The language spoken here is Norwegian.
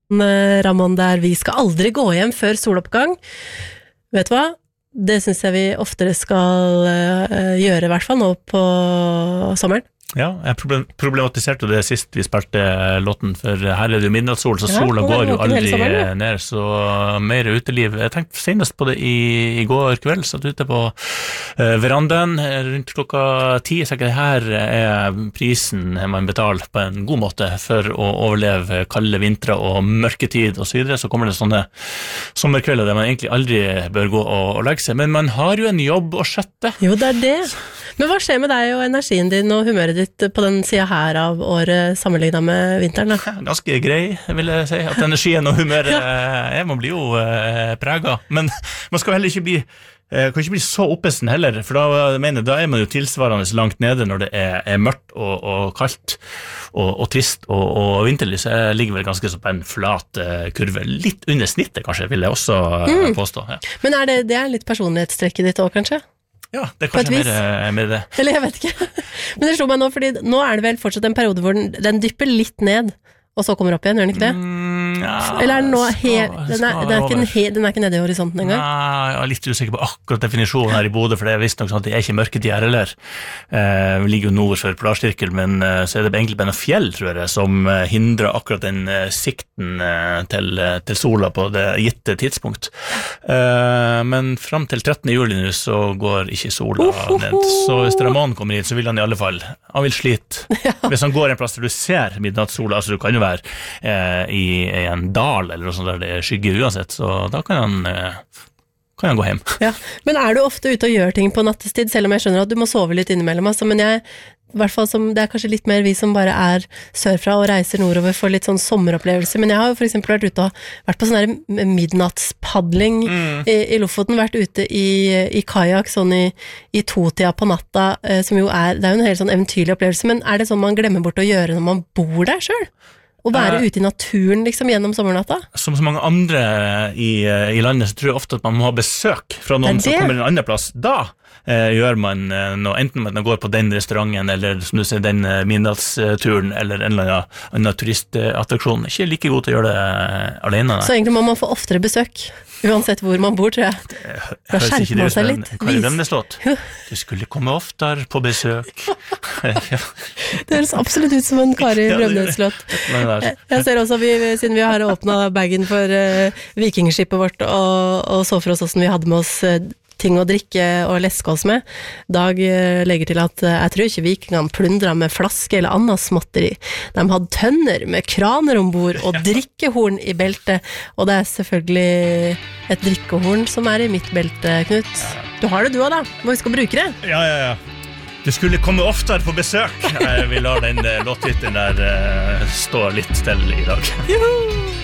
Ramon, der vi skal aldri gå hjem før soloppgang. Vet du hva? Det synes jeg vi oftere skal gjøre, I hvert fall nå på sommeren. Ja, jeg problematiserte det sist vi spilte låten, for her det jo midnattssol, så sola går jo aldri ned, så mer uteliv. Jeg tenkte senest på det I går kveld, satt ute på verandaen rundt klokka 10, så det her prisen man betaler på en god måte for å overleve kalde vintre og mørketid og så videre. Så kommer det sånne sommerkvelder der man egentlig aldri bør gå og legge seg, men man har jo en jobb å skjøtte. Jo, det det. Men hva skjer med deg og energien din og humøret ditt på den siden her av året sammenlignet med vinteren da? Ganske grei, vil jeg si, at energien og humøret man blir jo preget, men man skal heller ikke bli kan ikke bli så oppesen heller, for da man jo tilsvarende langt nede når det mørkt og kaldt og trist og vinterlig, så jeg ligger vel ganske så på en flat kurve, litt under snittet kanskje, vil jeg også påstå. Ja. Men det litt personlighetstrekket ditt også, kanskje? Ja, det kanskje mer det. Eller jeg vet ikke. Men det slår meg nå, fordi nå det vel fortsatt en periode hvor den dypper litt ned, og så kommer opp igjen, gjør den ikke det? Ja, eller den nå den ikke nede I horisonten en gang? Nei, jeg litt usikker på akkurat definisjonen her I Bodø, for det visst nok sånn at det ikke mørketid her heller. Vi ligger jo nord for Polarsirkel, men så det egentlig bare noen fjell, tror jeg, som hindrer akkurat den sikten til sola på det gitte tidspunkt. Men frem til 13. juli nå, så går ikke sola ned. Så hvis Ramon kommer hit, så vil han I alle fall, han vil slite. Hvis han går en plass der du ser midnattssola, altså du kan jo være I en dal eller noe sånt der det skygger uansett, så da kan han gå hjem. Ja, men du ofte ute og gjør ting på nattestid, selv om jeg skjønner at du må sove litt innimellom, altså, men I hvert fall det kanskje litt mer vi som bare sørfra og reiser nordover for litt sånn sommeropplevelser, men jeg har jo for eksempel vært ute og vært på sånn der midnattspadling I Lofoten, vært ute I kajak sånn I 2-tida på natta, som jo det jo en helt sånn eventyrlig opplevelse, men det sånn man glemmer bort å gjøre når man bor der selv? Å være ute I naturen liksom gjennom sommernatta? Som så mange andre I landet, så tror jeg ofte at man må ha besøk fra noen som kommer en annen plass. Da gjør man noe, enten man går på den restauranten, eller som du ser, den middagsturen, eller en eller annen turistattraksjon. Ikke like god til å gjøre det alene. Så egentlig må man få oftere besøk, uansett hvor man bor, tror jeg. Da skjerper man seg litt. Kari Bremnes-låt. Du skulle komme oftere på besøk. Det høres absolutt ut som en Kari Bremnes-låt. Jeg ser også, siden vi har åpnet bagen for vikingskipet vårt, og så for oss hvordan vi hadde med oss ting å drikke og leske oss med. Dag legger til at jeg tror ikke vikingene plundret med flaske eller annet småtteri. De hadde tønner med kraner ombord og drikkehorn I beltet, og det selvfølgelig et drikkehorn som I mitt belte, Knut. Du har det du også da, må huske å bruke det. Ja. Du skulle komme oftere på besøk. Jeg vil la den låttittelen der stå litt til I dag. Juhu!